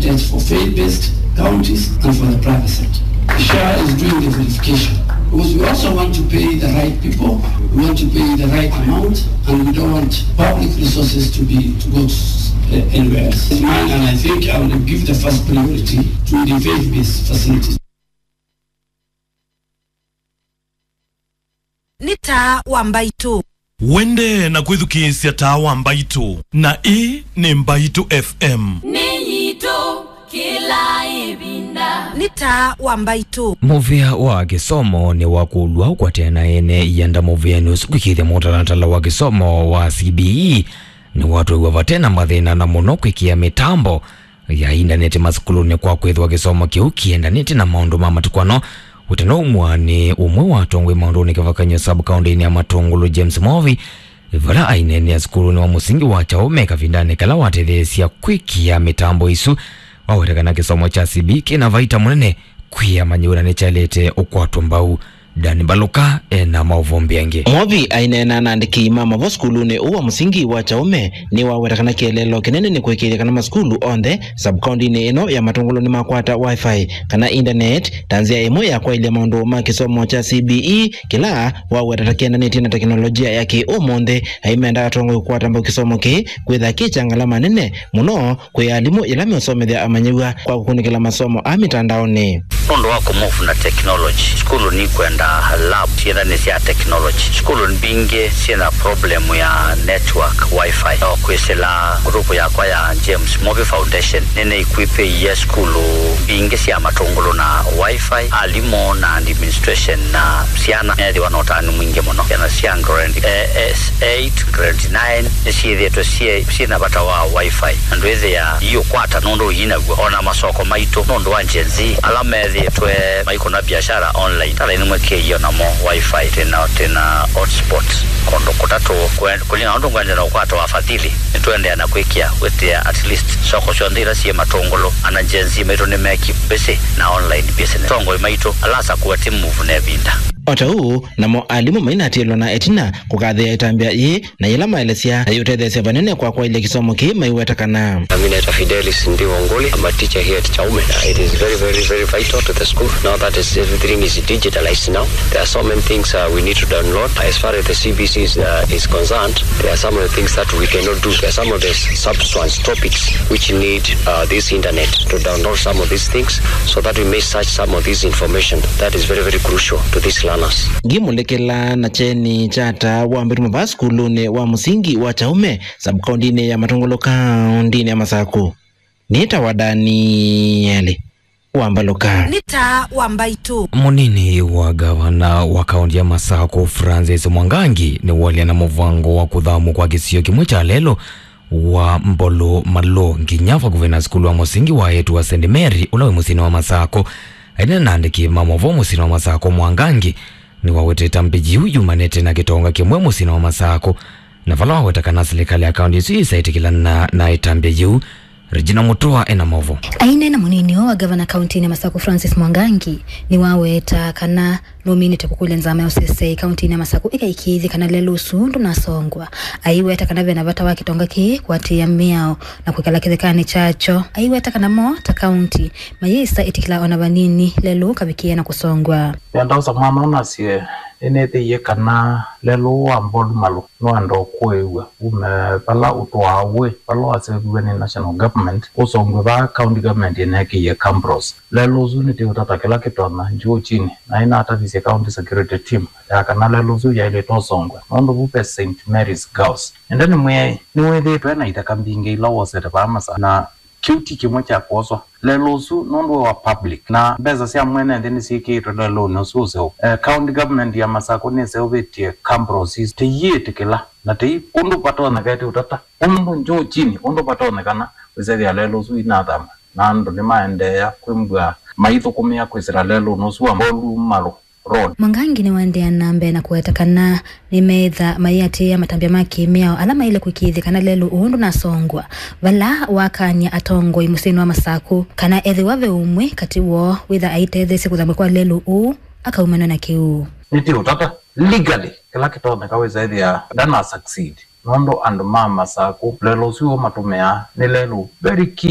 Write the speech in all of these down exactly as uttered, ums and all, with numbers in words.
candidates for faith-based counties and for the private sector. S H A is doing the verification because we also want to pay the right people, we want to pay the right amount, and we don't want public resources to be to go to uh, anywhere else. Mine, and I think I will give the first priority to the faith-based facilities. Nita Wambaitu Wende na kwithukiisya tawa Mbaitu na hii ni Mbaitu F M. Niyito kila ibinda Nita Wambaitu. Movia wa kisomo ni wakulwa kwa tena ene yanda movia news kukithia mutarantala wa kisomo wa C B E ni watu wa vatena mathina na muno kwikia mitambo ya internet maskuluni kwa kwithwa kisomo kiu kiendanite na maundu ma matukwano. Utano umwani umwe watongwe maundoni kavakanyo sub-county ya Matungulu James Movi vala ainene ya skulu ni wa musingi wa Chaume kavindane kala watethesia kwikia mitambo isu wawetakana kisomo cha C B kina vaita munene kwia manyiura nechalete ukwatu mbau Dani Baluka ena mauvombiange. Movi ainena naandiki mama vo skulu ni uwa musingi wa Chaume ni wawetakana kielelo kinene ni kwekele kana maskulu onde sub-county ni ino ya Matungulu ni makwata wifi kana internet tanzia imo ya kwa ile maundu ma kisomo cha C B E kila wawetakana internet na teknolojia yake umonde haimenda atongo kukwata mbao kisomo ki kwitha kichangala manene muno kwe alimu ilame usomethia amanyiwa kwa kukunikila masomo amitandaoni. Nondo wako move na technology skulu ni kwenda lab siya ni siya technology skulu nbinge siya na problem ya network wifi o kwesela grupu ya kwa ya James Movi Foundation nene equipe ya skulu binge siya Matungulu na wifi alimo na administration na siyana nedi wanotani mwinge mono yana siya grade eight grade nine siya dheto siya siya na bata wa wifi andweze ya iyo kwata nondo inagwa ona masoko maito nondo wanjenzi alamezi twe maiko na biashara online tala inumwe kiyo na mo wifi tena tena hotspot kondo kutatu kulina ondo ngwanje na ukwato wafadhili nituende anakwikia wete at least soko shondira siya Matungulu anajenzi maito ni meki bese na online business tongo maito alasa kuwati move nebinda Ota huu na mo alimu mainatilo na etina kukathia itambia hii na ila maelesia na yutethesia vanene kwa kwa ile kisomo ki maiwetakana. Aminata Fidelis ndi Wongoli. I'm a teacher here at Chaume. It is very very very vital to the school. Now that is everything is digitalized now. There are so many things uh, we need to download. As far as the C B C is, uh, is concerned, there are some of the things that we cannot do. There are some of the substance topics which need uh, this internet to download some of these things so that we may search some of this information. That is very very crucial to this learner. Gimulekela na cheni chata wa mbirumu va skulune wa musingi wa Chaume sub-county ya Matungulu county ya Masaku. Nita wadani yale Wambaloka. Nita Wambaitu. Munini wa gavana wa kaunti ya Masaku Francis Mwangangi ni wali na mvango wa kudhamu kwa kisio kimwe cha lelo wa Mbolo Malo nginyafa kuvena skulu wa musingi wa yetu wa Saint Mary ulawe musini wa Masako. Aina naandiki mamovo musini wa Masako Mwangangi ni waweteta mpiji huyu manete na kitonga kimwe musini wa Masako na vala wawetaka na serikali ya kaunti isi isaitikila na, na itambia yu Regina Mutua ena movo. Aina na munini wa gavana kaunti ya Masaku Francis Mwangangi ni waweta kana nominate kukule nzama ya usese kaunti ya Masaku ika ikithi kana lelu sundu na songwa. Aiweta kana vena vata wa kitonga ki kwa tia miao na kukala kithekani chacho. Aiweta kana mo ta kaunti mayisa itikila onabanini lelu kabikia na kusongwa. Yandausa mama unasiye enete ye kana lelo wa Mbolo Malo nwando kwewe ume pala utwawe pala asewe ni national government usongwe ba county government yeneke ye Cambros lelo zuni te utata kila kitona njoo chini na ina hata vise county security team ya kana lelo zu ya ile tosongwe nondo bupe Saint Mary's Girls endani mwe niwe de twana itakambinge ila wosete ba masa na Q T kimwe cha koso lelo su nondo wa public na beza sia mwene ndeni siki to lelo no so so uh, county government ya Masako ne se obetie Cambros is te yete kila na te undu patona kati utata undu njoo chini undu patona kana weze ya lelo su inadama na ndo ni maende ya kwembwa maitho kumia kwesera lelo no su Mbolo Malo road. Mwangangi ni wande ya nambe na kuwetakana ni meitha mayati ya matambia maki miao alama ile kukithi kana lelu uundu na songwa vala wakanya atongo imusinu wa Masaku kana ethi wave umwe kati wo witha aiteze siku zamwe kwa lelu uu aka umeno na kiu niti utata legally kila kitone kaweza ethi ya dana succeed nondo and mama Masaku lelu siwo matumea ni lelu very key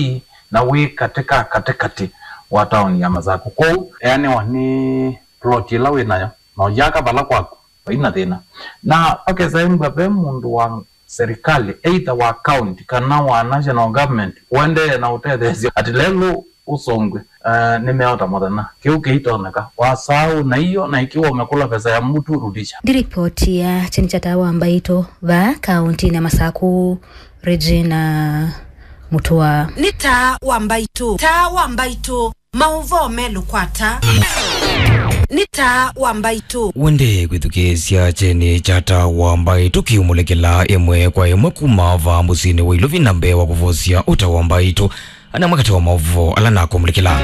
na wi katika katikati wa town ya Masaku ko yani wani plot ila we nayo no yaka bala kwako ina tena na pake zaimba be mundu wa serikali either wa county kana wa national government wende na utethezi atilelo usongwe uh, nimeota modana kiuke itoneka wasau na hiyo na ikiwa umekula pesa ya mtu rudisha. Diripoti ya chini cha Tawa Mbaitu va county na Masaku Regina Mutua. Ni Tawa Mbaitu. Tawa Mbaitu mauvo melu kwata. Ni Tawa Mbaitu. Wende kwithukisya cheni cha Tawa Mbaitu kiumulekela emwe kwa emwe kumava musini wa iluvi nambe wa kuvosya Tawa Mbaitu ana mwakati wa mauvo alana kumulekela.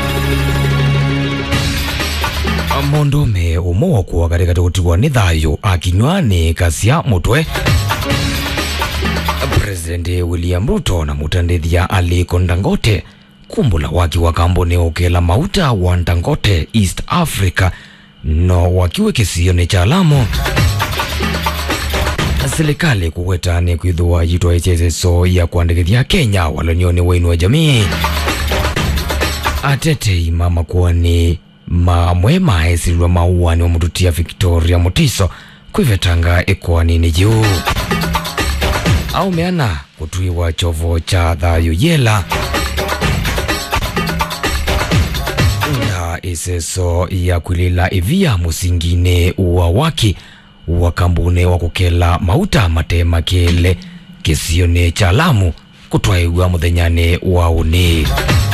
Mondome umo wa kuwa katika tukutikwa ni thayo akinywane kasya mutwe. President William Ruto na mutandithia Aliko Dangote kumbula waki wa kambuni ukela mauta wa Dangote East Africa no wakiwe kisione cha Lamu. Serikali kuweta ni kuidhua yitwa ichezeso ya kuandikithia Kenya walonioni wainu wa jamii. Atete imama kuwa ni mamwe maesirwa mauani wa mututia Victoria Mutiso kuivetanga ekwani ni juu. Au meana kutuiwa chovo cha thayu yela na iseso ya kulila ivia musingine uwa waki wa kambune wa kukela mauta matema kele kisione cha Lamu kutwaiwa muthenyane wa uni.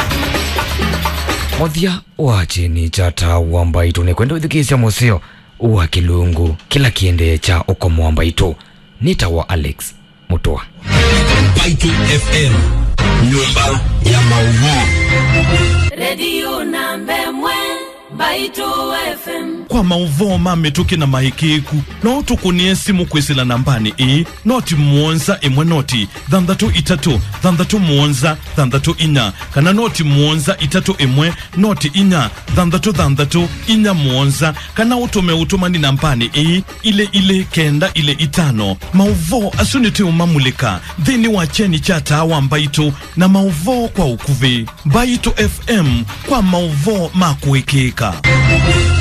Mothia wa chini cha Tawa Mbaitu ni kwenda withikisya museo wa kilungu kila kiende cha Okomo Mbaitu. Nitawa Alex Mutua. Mbaitu F M, nyumba ya maudhui. Radio nambe mwe Mbaitu F M. Kwa mauvo mametuki na mahikiku no tukunie simu kwisila nambani i noti muonza imwe noti dhandatu itatu dhandatu muonza dhandatu inya kana noti muonza itatu imwe noti inya dhandatu dhandatu inya muonza kana utume utumani nambani i ile ile kenda ile itano. Mauvo asunite umamulika dhini wa cheni cha Tawa Mbaitu na mauvo kwa ukuvi. Mbaitu F M kwa mauvo makuikika.